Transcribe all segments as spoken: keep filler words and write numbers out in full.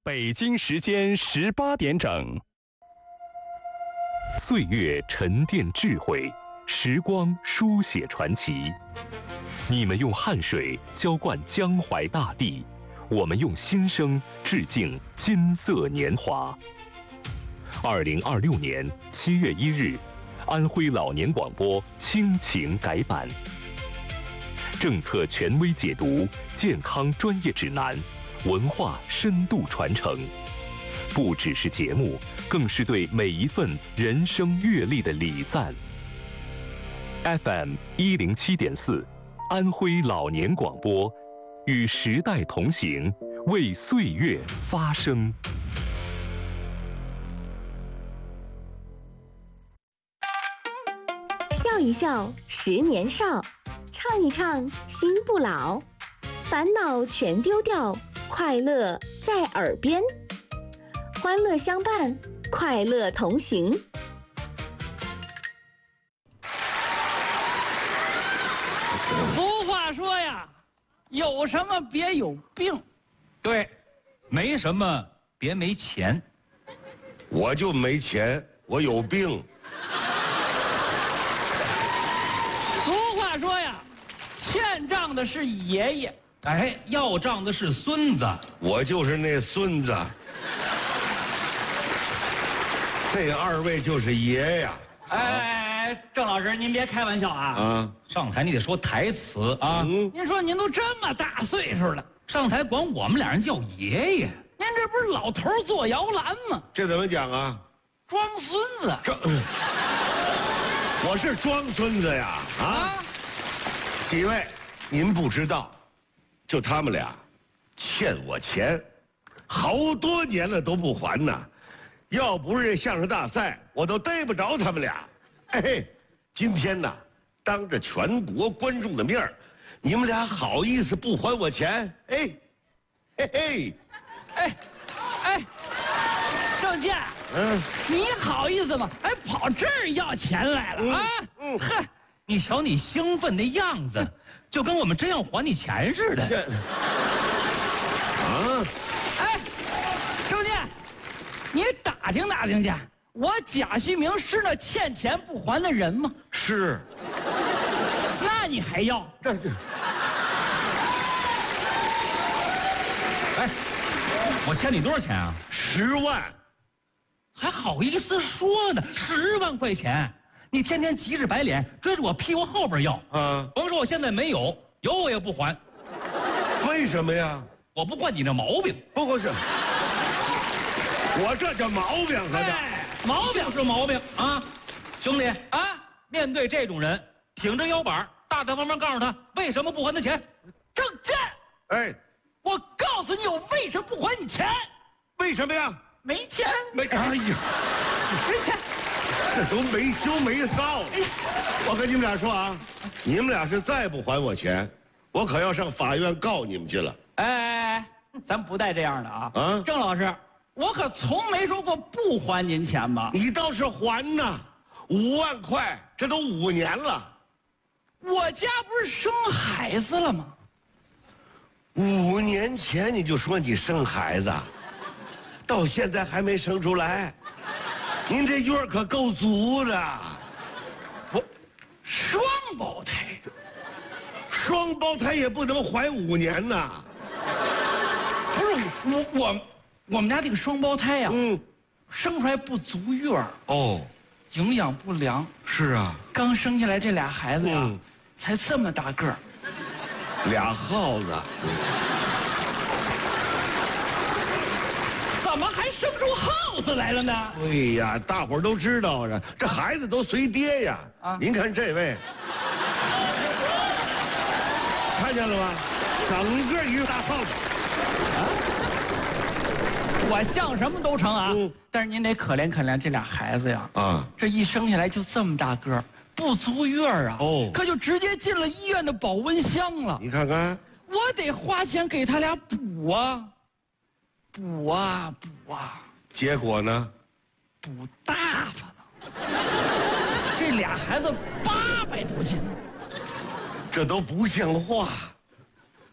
北京时间十八点整。 岁月沉淀智慧，时光书写传奇。你们用汗水浇灌江淮大地，我们用心声致敬金色年华。二零二六年七月一日，安徽老年广播亲情改版，政策权威解读，健康专业指南，文化深度传承。不只是节目，更是对每一份人生阅历的礼赞。F M 一零七点四，安徽老年广播，与时代同行，为岁月发声。 笑一笑，十年少；唱一唱，心不老。烦恼全丢掉，快乐在耳边。欢乐相伴，快乐同行。 俗话说呀，有什么别有病。 对，没什么别没钱。 我就没钱，我有病。 俗话说呀，欠账的是爷爷， 哎，要账的是孙子。 我就是那孙子。这二位就是爷呀！ 哎，郑老师，您别开玩笑啊！ 啊， 上台你得说台词啊！ 嗯， 您说您都这么大岁数了， 上台管我们俩人叫爷爷， 您这不是老头坐摇篮吗？ 这怎么讲啊？ 装孙子！ 这，我是装孙子呀！啊， 啊几位，您不知道，就他们俩，欠我钱，好多年了都不还呢。要不是这相声大赛，我都逮不着他们俩。哎嘿，今天呢，当着全国观众的面儿，你们俩好意思不还我钱？哎，嘿嘿， 哎，哎，郑健， 嗯， 你好意思吗？还跑这儿要钱来了啊？ 嗯， 呵， 你瞧你兴奋的样子，就跟我们真要还你钱似的。 这，啊， 哎，郑健。你打听打听去，我贾旭明是那欠钱不还的人吗？ 是， 那你还要？ 这是， 哎，我欠你多少钱啊？ 十万， 还好意思说呢？十万块钱，你天天急着白脸追着我屁股后边要啊！ 甭说我现在没有，有我也不还。 为什么呀？ 我不惯你这毛病。 不过是。我这叫毛病，合着、 哎、毛病是毛病啊，兄弟啊！ 面对这种人，挺着腰板，大大方方告诉他为什么不还他钱。 郑健， 哎， 我告诉你，我为什么不还你钱？ 为什么呀？ 没钱， 没，哎呀， 没钱， 这都没羞没臊。 哎呀， 我跟你们俩说啊，你们俩是再不还我钱，我可要上法院告你们去了。 哎哎哎，咱不带这样的啊！ 啊， 郑老师。我可从没说过不还您钱吧？ 你倒是还呐，五万块，这都五年了。 我家不是生孩子了吗？ 五年前你就说你生孩子，到现在还没生出来，您这院可够足的。 我双胞胎， 双胞胎也不能怀五年呐。 不是我我。我们家这个双胞胎呀、啊， 嗯， 生出来不足月儿哦， 营养不良。 是啊， 刚生下来这俩孩子呀，嗯、才这么大个儿， 俩耗子， 怎么还生出耗子来了呢？ 对呀，大伙儿都知道着，这孩子都随爹呀。啊，您看这位，看见了吗？整个一个大耗子。 啊我像什么都成啊，嗯、但是您得可怜可怜这俩孩子呀！啊，这一生下来就这么大个儿，不足月啊！哦，可就直接进了医院的保温箱了。 你看看， 我得花钱给他俩补啊，补啊补啊！ 结果呢？ 补大发了，这俩孩子八百多斤， 这都不像话。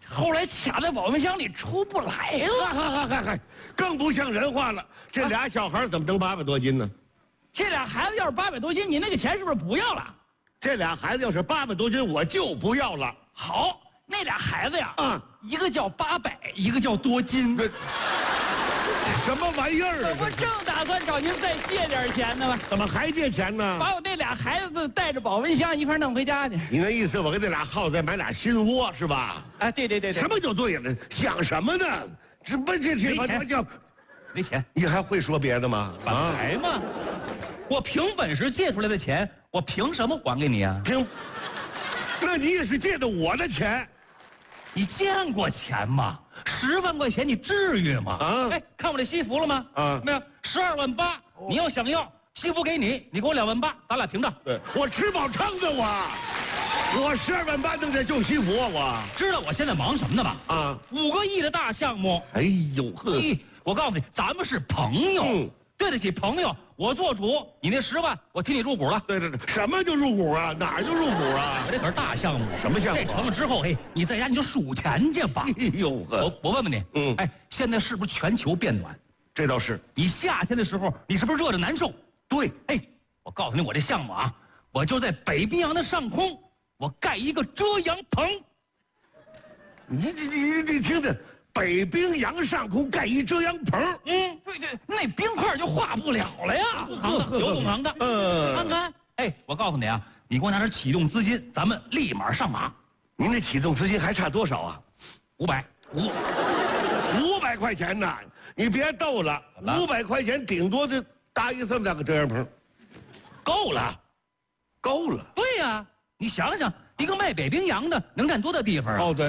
后来卡在保温箱里出不来了。 嗨嗨嗨嗨，更不像人话了。这俩小孩怎么能八百多斤呢？ 这俩孩子要是八百多斤，你那个钱是不是不要了？ 这俩孩子要是八百多斤，我就不要了。 好，那俩孩子呀， 啊， 一个叫八百，一个叫多金。 什么玩意儿啊？ 我不正打算找您再借点钱呢吗？ 怎么还借钱呢？ 把我那俩孩子带着保温箱一块弄回家去。 你那意思，我给那俩耗子再买俩新窝是吧？ 啊，对对对对。 什么就对了？想什么呢？这不这这没钱叫没钱， 你还会说别的吗？ 本来嘛，我凭本事借出来的钱，我凭什么还给你啊？ 凭，那你也是借的我的钱。 你见过钱吗？十万块钱你至于吗？啊！哎，看我这西服了吗？啊，没有，十二万八。你要想要西服给你，你给我两万八，咱俩平账。 对，我吃饱撑的我，我十二万八弄点旧西服啊！我知道我现在忙什么呢吧？啊，五个亿的大项目。 哎呦呵！ 我告诉你，咱们是朋友，嗯、对得起朋友。我做主，你那十万我替你入股了。 对对对，什么就入股啊？哪儿就入股啊？ 我这可是大项目。 什么项目？ 这成了之后，嘿，你在家你就数钱去吧。 哎呦呵！ 我我问问你，嗯，哎，现在是不是全球变暖？ 这倒是。 你夏天的时候，你是不是热得难受？ 对。 哎，我告诉你，我这项目啊，我就在北冰洋的上空，我盖一个遮阳棚。 你你你你听着。北冰洋上空盖一遮阳棚， 嗯，对对，那冰块就化不了了呀。懂行的，有懂行的，嗯，看看，哎，我告诉你啊，你给我拿点启动资金，咱们立马上马。 您这启动资金还差多少啊？ 五百五五百块钱呢？你别逗了，五百块钱顶多就搭一这么大个遮阳棚， 够了， 够了。 对呀、啊，你想想，一个卖北冰洋的能干多大地方啊？ 哦，对。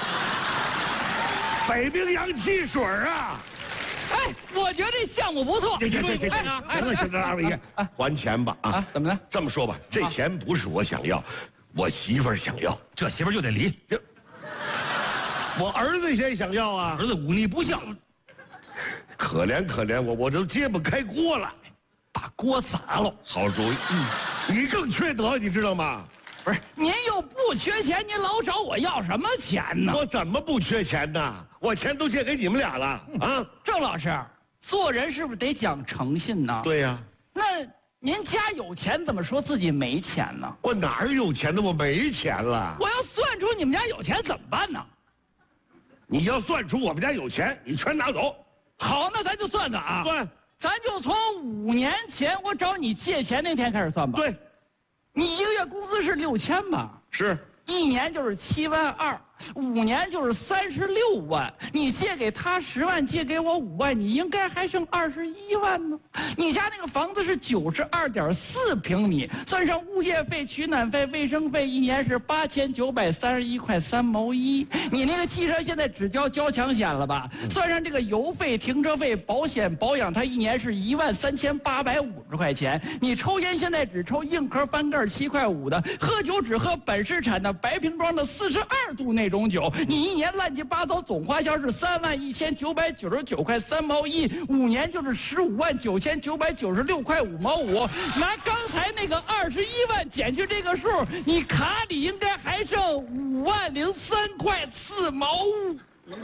北冰洋汽水啊！ 哎，我觉得这项目不错。 这这这这，行了行了，二位爷，还钱吧啊！ 怎么了？ 这么说吧，这钱不是我想要，我媳妇儿想要。 这媳妇儿就得离。这， 我儿子先想要啊！ 儿子忤逆不孝， 可怜可怜我，我都揭不开锅了， 把锅砸了。 好主意，嗯，你更缺德，你知道吗？ 不是，您又不缺钱，您老找我要什么钱呢？ 我怎么不缺钱呢？我钱都借给你们俩了啊！ 郑老师，做人是不是得讲诚信呢？ 对呀。 那您家有钱，怎么说自己没钱呢？ 我哪儿有钱呢？我没钱了。 我要算出你们家有钱怎么办呢？ 你要算出我们家有钱，你全拿走。 好，那咱就算算啊。 算。 咱就从五年前我找你借钱那天开始算吧。 对。 你一个月工资是六千吧？ 是， 一年就是七万二，五年就是三十六万。你借给他十万，借给我五万，你应该还剩二十一万呢。你家那个房子是九十二点四平米，算上物业费、取暖费、卫生费，一年是八千九百三十一块三毛一。你那个汽车现在只交交强险了吧？算上这个油费、停车费、保险、保养，它一年是一万三千八百五十块钱。你抽烟现在只抽硬壳翻盖七块五的，喝酒只喝本市产的白瓶装的四十二度那种酒，你一年乱七八糟总花销是三万一千九百九十九块三毛一，五年就是十五万九千九百九十六块五毛五。拿刚才那个二十一万减去这个数，你卡里应该还剩五万零三块四毛五。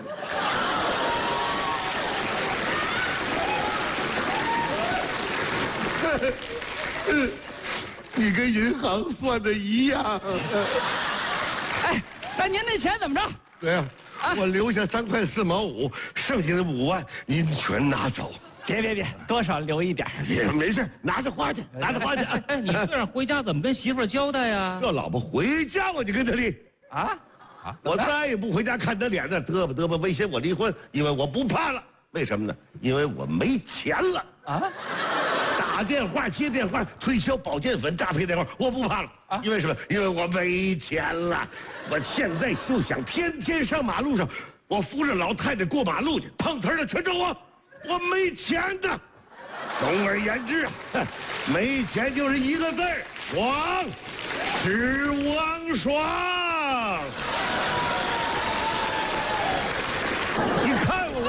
你跟银行算的一样。 哎，那您那钱怎么着？ 对呀、啊，啊、我留下三块四毛五，剩下的五万您全拿走。 别别别，多少留一点。 没事，拿着花去，拿着花去。 哎，你这样回家怎么跟媳妇儿交代呀？ 这老婆回家我就跟他离。啊啊！我再也不回家看他脸那嘚吧嘚吧威胁我离婚，因为我不怕了。为什么呢？因为我没钱了。啊！打电话接电话推销保健粉诈骗电话，我不怕了啊！因为什么？因为我没钱了。我现在就想天天上马路上，我扶着老太太过马路去，碰瓷儿的全找我，我没钱的。总而言之啊，没钱就是一个字儿：爽，吃王爽。你看我，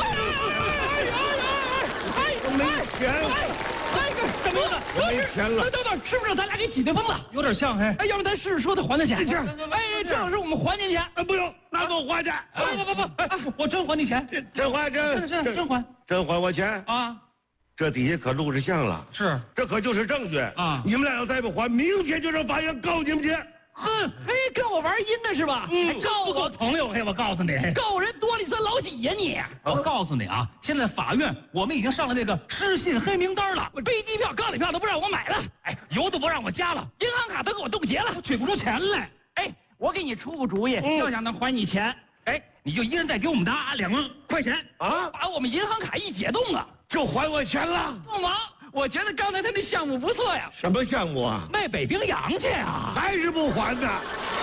我没钱。 怎么了？ 我没钱了。 等等，是不是咱俩给挤兑疯了？ 有点像，嘿。 哎，要不咱试试说他还他钱？哎，郑老师，我们还您钱。 啊，不用， 拿走还去。 不不不不，我真还你钱， 真还真真真还真还我钱啊！ 这底下可录着像了， 是， 这可就是证据啊！ 你们俩要再不还，明天就让法院告你们去。 哼，嘿，跟我玩阴的是吧？ 嗯，告不够朋友，嘿，我告诉你， 告人多了，你算老几呀你？ 我告诉你啊，现在法院我们已经上了那个失信黑名单了， 飞机票、高铁票都不让我买了， 哎，油都不让我加了， 银行卡都给我冻结了， 取不出钱来。 哎，我给你出个主意，要想能还你钱， 哎，你就一人再给我们拿两万块钱啊， 把我们银行卡一解冻啊， 就还我钱了。 不忙。我觉得刚才他那项目不错呀。 什么项目啊？ 卖北冰洋去啊？ 还是不还呢？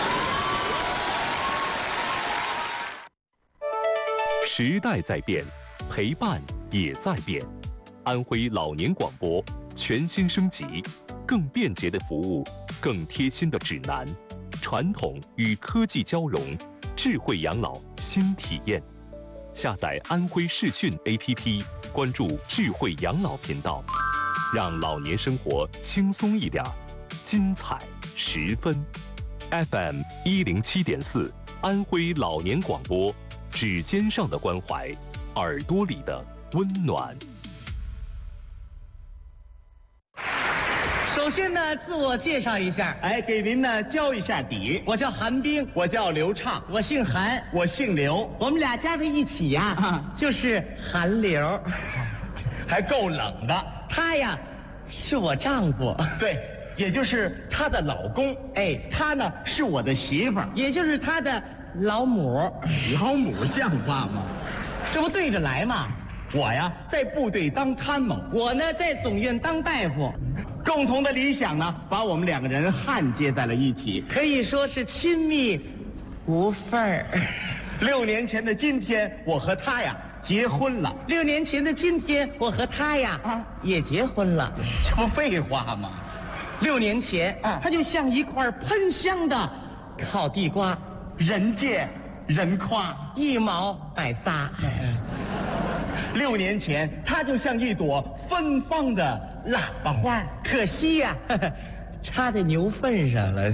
时代在变，陪伴也在变。安徽老年广播全新升级，更便捷的服务，更贴心的指南，传统与科技交融，智慧养老新体验。下载安徽视讯 A P P， 关注智慧养老频道。让老年生活轻松一点，精彩十分。F M 一零七点四，安徽老年广播，指尖上的关怀，耳朵里的温暖。 首先呢，自我介绍一下， 哎，给您呢交一下底。 我叫韩冰， 我叫刘畅， 我姓韩， 我姓刘， 我们俩加在一起呀、啊，就是韩刘， 还够冷的。 他呀，是我丈夫， 对，也就是他的老公。 哎， 他呢是我的媳妇儿， 也就是他的老母。 老母像话吗？ 这不对着来吗？ 我呀在部队当参谋， 我呢在总院当大夫。 共同的理想呢，把我们两个人焊接在了一起， 可以说是亲密无缝儿。 六年前的今天，我和他呀结婚了。 六年前的今天，我和他呀啊也结婚了。 这不废话吗？ 六年前啊，他就像一块喷香的烤地瓜， 人见人夸， 一毛百仨。 六年前，他就像一朵芬芳的喇叭花， 可惜呀、啊，插在牛粪上了。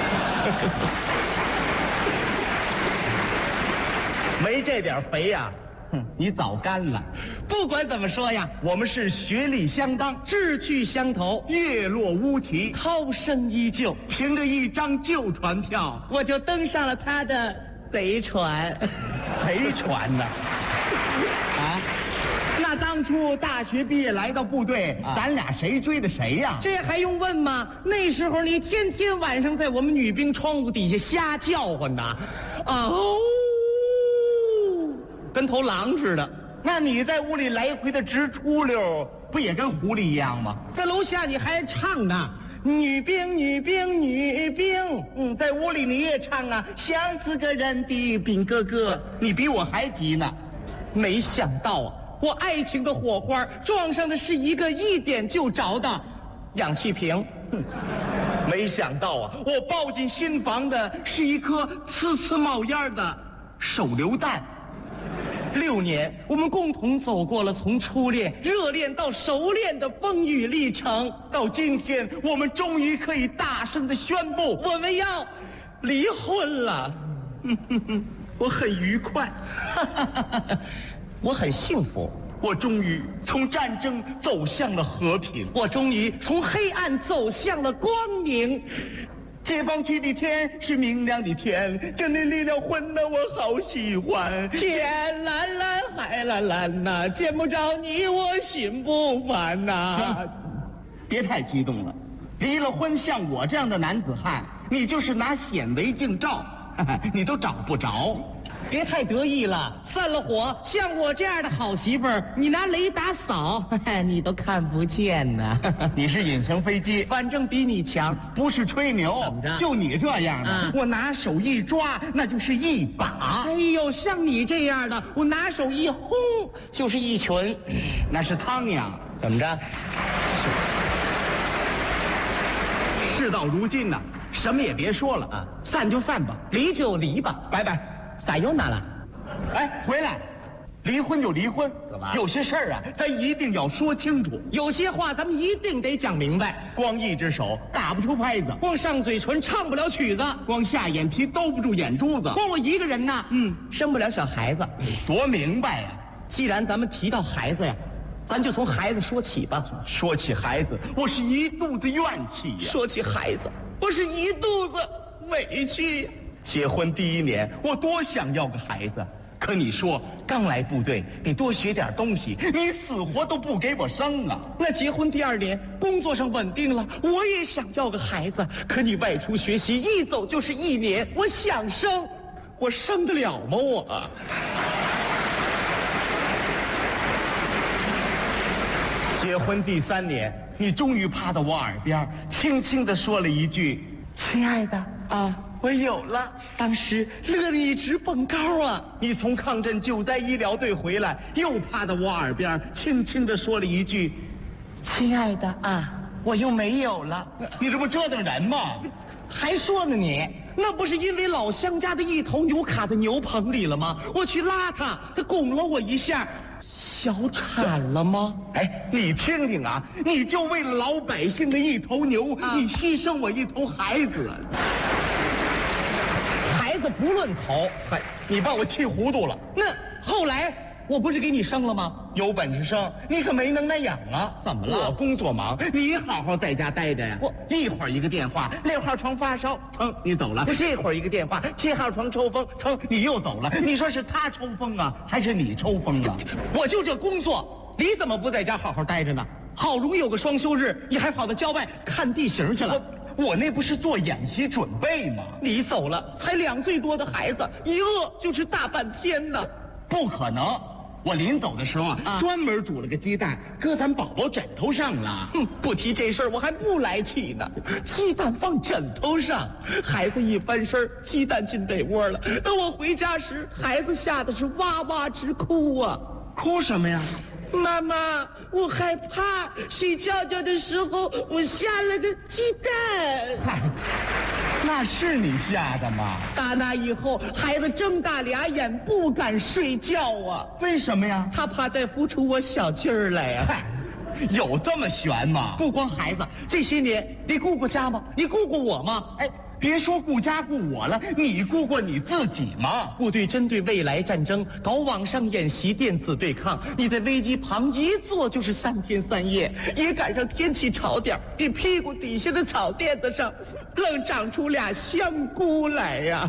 没这点肥呀、啊，你早干了。 不管怎么说呀， 我们是学历相当， 志趣相投， 月落乌啼， 涛声依旧。 凭着一张旧船票， 我就登上了他的贼船。 贼船呢？啊？那当初大学毕业来到部队，啊、咱俩谁追的谁呀？ 这还用问吗？那时候你天天晚上在我们女兵窗户底下瞎叫唤呐，哦，跟头狼似的。 那你在屋里来回的直出溜，不也跟狐狸一样吗？ 在楼下你还唱呢，女兵女兵女兵。 嗯，在屋里你也唱啊，想死个人的兵哥哥，你比我还急呢。 没想到啊，我爱情的火花撞上的是一个一点就着的氧气瓶。 没想到啊，我抱进心房的是一颗呲呲冒烟的手榴弹。 六年，我们共同走过了从初恋、热恋到熟练的风雨历程。 到今天，我们终于可以大声的宣布， 我们要离婚了。 我很愉快， 我很幸福。 我终于从战争走向了和平， 我终于从黑暗走向了光明。 解放区的天是明亮的天，跟你离了婚呢，我好喜欢。 天蓝蓝海蓝蓝呐，见不着你我心不烦呐。 别太激动了，离了婚像我这样的男子汉，你就是拿显微镜照，你都找不着。 别太得意了，散了火，像我这样的好媳妇儿，你拿雷达扫，你都看不见呢。 你是隐形飞机， 反正比你强， 不是吹牛。 怎么着？ 就你这样的，啊、我拿手一抓，那就是一把。 哎呦，像你这样的，我拿手一轰，就是一群， 那是苍蝇。 怎么着？ 事到如今呢、啊，什么也别说了啊，散就散吧， 离就离吧， 拜拜。 撒由那拉， 哎，回来， 离婚就离婚， 怎么？ 有些事儿啊，咱一定要说清楚。 有些话咱们一定得讲明白。 光一只手打不出拍子， 光上嘴唇唱不了曲子， 光下眼皮兜不住眼珠子， 光我一个人呐，嗯，生不了小孩子。 多明白呀！ 既然咱们提到孩子呀，咱就从孩子说起吧。 说起孩子，我是一肚子怨气呀； 说起孩子，我是一肚子委屈呀。 结婚第一年，我多想要个孩子。可你说刚来部队得多学点东西，你死活都不给我生啊！ 那结婚第二年，工作上稳定了，我也想要个孩子，可你外出学习一走就是一年，我想生，我生得了吗我？ 结婚第三年，你终于趴到我耳边，轻轻地说了一句：“亲爱的啊。”我有了， 当时乐得一直蹦高啊！ 你从抗震救灾医疗队回来，又趴到我耳边，轻轻地说了一句：“亲爱的啊，我又没有了。”你这不折腾人吗？ 还说呢你？那不是因为老乡家的一头牛卡在牛棚里了吗？我去拉他，他拱了我一下，小产了吗？ 哎，你听听啊，你就为了老百姓的一头牛，啊、你牺牲我一头孩子。 孩子不论头， 嗨，你把我气糊涂了。 那后来我不是给你生了吗？ 有本事生，你可没能耐养啊！ 怎么了？ 我工作忙，你好好在家待着呀。 我一会儿一个电话，六号床发烧，噌，你走了；这会儿一个电话，七号床抽风，噌，你又走了。你说是他抽风啊，还是你抽风啊？ 我就这工作，你怎么不在家好好待着呢？好容易有个双休日，你还跑到郊外看地形去了。 我那不是做演习准备吗？ 你走了，才两岁多的孩子，一饿就是大半天呢。 不可能！我临走的时候啊，啊专门煮了个鸡蛋，搁咱宝宝枕头上了。 哼，不提这事儿我还不来气呢。鸡蛋放枕头上，孩子一翻身，鸡蛋进被窝了。等我回家时，孩子吓得是哇哇直哭啊！ 哭什么呀？ 妈妈，我害怕，睡觉觉的时候我下了个鸡蛋。 嗨，那是你下的吗？ 打那以后，孩子睁大俩眼不敢睡觉啊。 为什么呀？ 他怕再孵出我小鸡儿来呀。 嗨，有这么悬吗？ 不光孩子，这些年你顾过家吗？你顾过我吗？ 哎。别说顾家顾我了，你顾过你自己吗？ 部队针对未来战争搞网上演习、电子对抗，你在飞机旁一坐就是三天三夜，也赶上天气潮点，你屁股底下的草垫子上愣长出俩香菇来呀！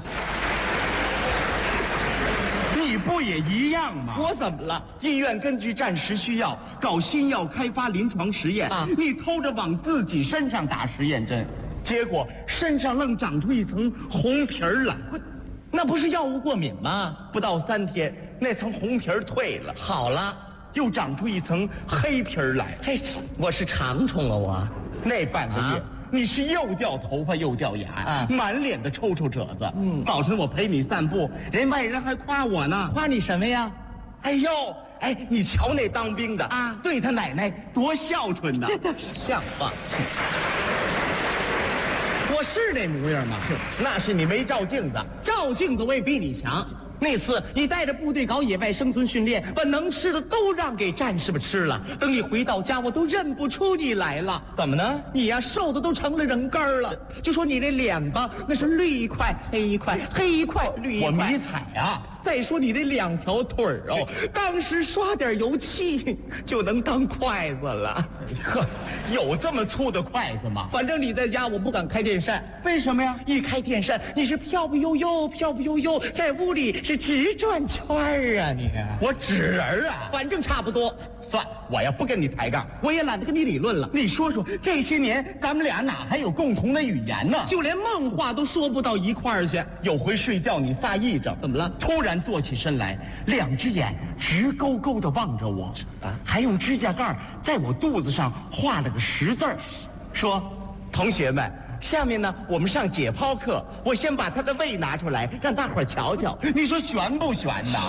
你不也一样吗？ 我怎么了？ 医院根据战时需要搞新药开发临床实验，啊、你偷着往自己身上打实验针。结果身上愣长出一层红皮儿来， 那不是药物过敏吗？ 不到三天，那层红皮儿退了， 好了， 又长出一层黑皮儿来。 嘿，我是长虫啊我。 那半个月，啊、你是又掉头发又掉牙，啊、满脸的抽抽褶子。嗯，早晨我陪你散步，人外人还夸我呢。 夸你什么呀？ 哎呦，哎，你瞧那当兵的啊，对他奶奶多孝顺呐， 这倒是像话。我是那模样吗？ 是，那是你没照镜子， 照镜子我也比你强。那次你带着部队搞野外生存训练，把能吃的都让给战士们吃了。等你回到家，我都认不出你来了。 怎么呢？ 你呀，瘦的都成了人干了。就说你那脸吧，那是绿一块黑一块，黑一块绿一块。 我迷彩啊！ 再说你那两条腿儿哦，当时刷点油漆就能当筷子了。 呵，有这么粗的筷子吗？ 反正你在家，我不敢开电扇。 为什么呀？ 一开电扇，你是飘不悠悠，飘不悠悠，在屋里是直转圈儿啊！你我纸人啊， 反正差不多。 算，我呀不跟你抬杠， 我也懒得跟你理论了。 你说说，这些年咱们俩哪还有共同的语言呢？ 就连梦话都说不到一块儿去。 有回睡觉你撒癔症， 怎么了？ 突然坐起身来，两只眼直勾勾的望着我，啊，还用指甲盖在我肚子上画了个十字儿，说：“同学们，下面呢我们上解剖课，我先把他的胃拿出来，让大伙儿瞧瞧。”你说悬不悬呐？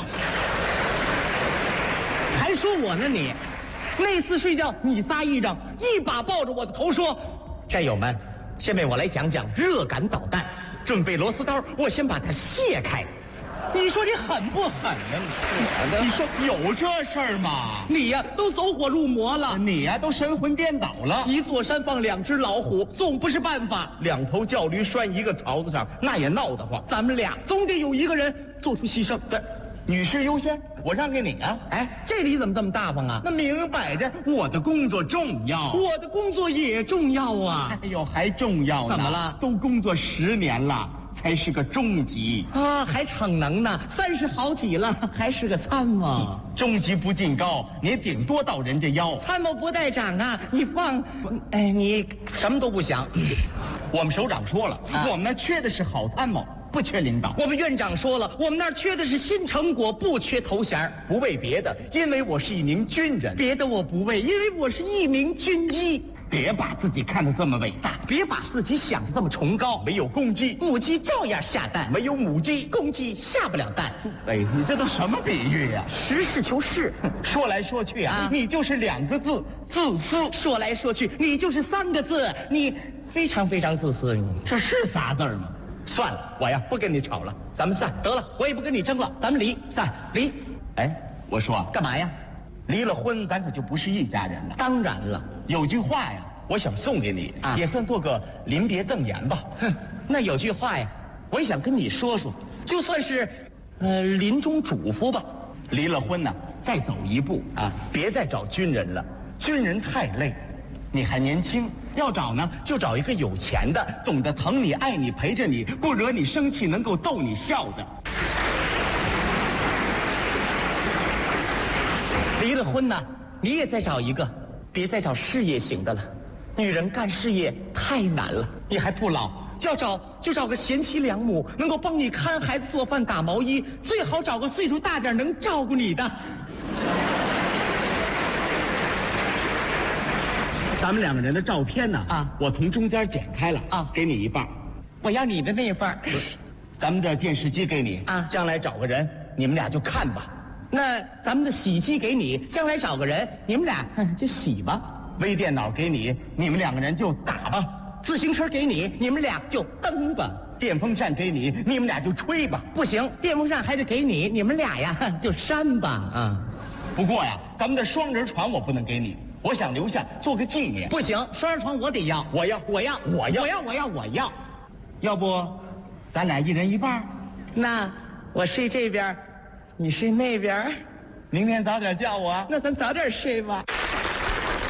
还说我呢你？那次睡觉你撒癔症，一把抱着我的头说：“战友们，下面我来讲讲热感导弹。准备螺丝刀，我先把它卸开。” 你说你狠不狠呢？你说有这事儿吗？你呀都走火入魔了，你呀都神魂颠倒了。一座山放两只老虎，总不是办法。两头叫驴拴一个槽子上，那也闹得慌。咱们俩总得有一个人做出牺牲。对，女士优先，我让给你啊。哎，这理怎么这么大方啊？那明摆着我的工作重要，我的工作也重要啊。哎呦，还重要呢？怎么了？都工作十年了。才是个中级啊，还逞能呢，三十好几了，还是个参谋。中级不进高，你顶多到人家腰。参谋不带长啊，你放，哎，你什么都不想。我们首长说了，啊、我们那缺的是好参谋，不缺领导。我们院长说了，我们那儿缺的是新成果，不缺头衔。不为别的，因为我是一名军人。别的我不为，因为我是一名军医。别把自己看得这么伟大，别把自己想得这么崇高。没有公鸡，母鸡照样下蛋；没有母鸡，公鸡下不了蛋。哎，你这都什么比喻呀、啊？实事求是。说来说去啊，啊你就是两个字：自私。说来说去，你就是三个字：你非常非常自私。你这是仨字吗？算了，我呀不跟你吵了，咱们散得了。我也不跟你争了，咱们离散离。哎，我说干嘛呀？离了婚，咱可就不是一家人了。当然了，有句话呀，我想送给你，啊、也算做个临别赠言吧。哼，那有句话呀，我也想跟你说说，就算是，呃，临终嘱咐吧。离了婚呢，再走一步啊，别再找军人了，军人太累。你还年轻，要找呢就找一个有钱的，懂得疼你、爱你、陪着你，不惹你生气，能够逗你笑的。离了婚呢，你也再找一个，别再找事业型的了。女人干事业太难了，你还不老，就要找就找个贤妻良母，能够帮你看孩子、做饭、打毛衣，最好找个岁数大点、能照顾你的。咱们两个人的照片呢？啊，我从中间剪开了啊，给你一半。我要你的那一半。不是，咱们的电视机给你啊，将来找个人，你们俩就看吧。那咱们的洗衣机给你，将来找个人，你们俩就洗吧。微电脑给你，你们两个人就打吧。自行车给你，你们俩就蹬吧。电风扇给你，你们俩就吹吧。不行，电风扇还得给你，你们俩呀就扇吧。啊，不过呀，咱们的双人床我不能给你，我想留下做个纪念。不行，双人床我得要，我要，我要，我要，我要，我要，我要。要不，咱俩一人一半。那我睡这边。你睡那边，明天早点叫我。那咱早点睡吧。